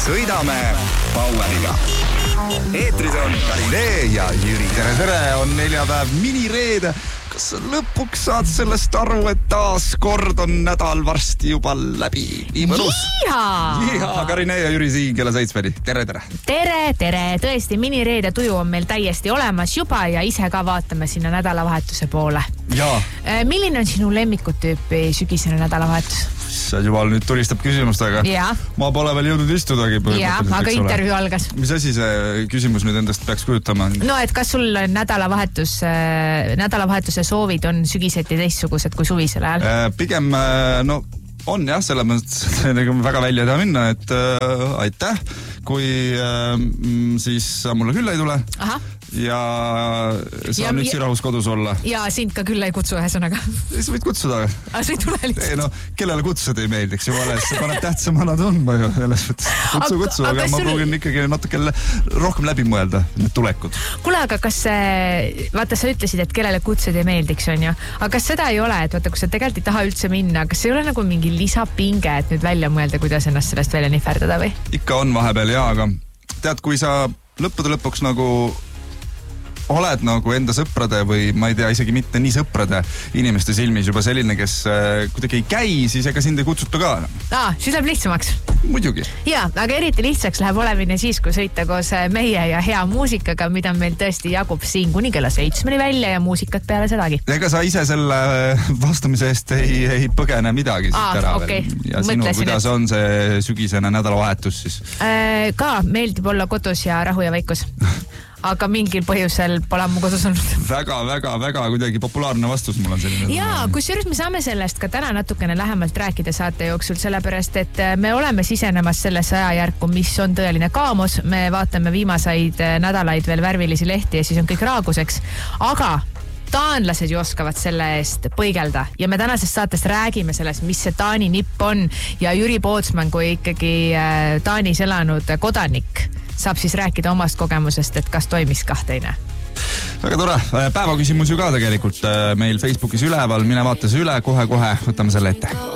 sõidame Baueriga. Eetris on Karinee ja Jüri. Tere, on neljapäev minireede. Kas lõpuks saad sellest aru, et taas kord on nädal varsti juba läbi? Nii mõnus. Jihaa, Karinee ja Jüri siin kella 7. Tere. Tere. Tõesti, minireede tuju on meil täiesti olemas juba ja ise ka vaatame sinna nädalavahetuse poole. Jaa. Milline on sinu lemmikutüüpi sügisene nädalavahetus? See juba nüüd tulistab küsimustega. Jaa. Ma pole veel jõudnud istudagi. Jaa, aga intervjuu algas. Mis asi see küsimus nüüd endast peaks kujutama? No, et kas sul nädalavahetuse soovid on sügiseti teistsugused kui suvisel ajal? Pigem, on jah, selle mõttes väga välja ei taha minna, et aitäh, kui siis sa mulle küll ei tule. Aha. Ja saan üksi rahus kodus olla. Ja sind ka küll ei kutsu ühesõnaga. Sa võid kutsuda. Aga sa ei tule lihtsalt. Kellele kutsuda ei meeldiks ju vales. See paneb tähtsamana tundma ju. Kutsu, aga ma proovin ikkagi natuke rohkem läbi mõelda need tulekud. Kuule, aga kas vaata, sa ütlesid, et kellele kutsud ei meeldiks, on ju. Aga kas seda ei ole, et vaata, kui sa tegelikult ei taha üldse minna, kas ei ole nagu mingi lisapinge, et nüüd välja mõelda, kuidas ennast sellest välja nihverdada või? Ikka on vahepeal, jaa, aga tead, kui sa lõppude lõpuks nagu oled nagu enda sõprade või ma ei tea, isegi mitte nii sõprade inimeste silmis juba selline, kes kuidagi ei käi, siis ega sind ei kutsuta ka. Siis läheb lihtsamaks. Muidugi. Jaa, aga eriti lihtsaks läheb olemine siis, kui sõita koos meie ja hea muusikaga, mida meil tõesti jagub siin kuni kella 7 välja ja muusikat peale sedagi. Ega sa ise selle vastamise eest ei põgene midagi siit ära okay. veel. Ja sinu, kuidas on see sügisene nädalavahetus siis? Ka meeldib olla kodus ja rahu ja vaikus. Aga mingil põhjusel pole mu kodus olnud. Väga kuidagi populaarne vastus mul on selline. Jaa, kusjuures me saame sellest ka täna natukene lähemalt rääkida saate jooksul, sellepärast, et me oleme sisenemas sellesse ajajärku, mis on tõeline kaamos. Me vaatame viimaseid nädalaid veel värvilisi lehti ja siis on kõik raaguseks. Aga taanlased ju oskavad selle eest põigelda ja me tänases saates räägime sellest, mis see Taani nipp on ja Jüri Pootsman kui ikkagi Taanis elanud kodanik saab siis rääkida omast kogemusest, et kas toimis kahteine. Väga tore. Päevaküsimus ju ka tegelikult meil Facebookis üleval. Mine vaata see üle, kohe võtame selle ette.